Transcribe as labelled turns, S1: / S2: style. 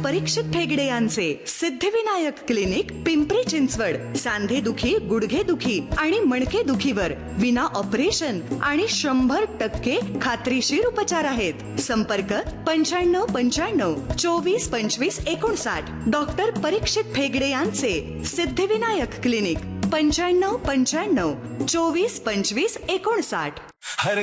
S1: परीक्षित फेगडे यांचे सिद्धिविनायक क्लिनिक, पिंपरी चिंचवड. सांधेदुखी, गुडघेदुखी आणि मणकेदुखीवर विना ऑपरेशन आणि 100% खात्रीशीर उपचार आहेत. संपर्क 9595 24 25 59. डॉक्टर परीक्षित फेगडे यांचे सिद्धिविनायक क्लिनिक, 9595 24 25 59.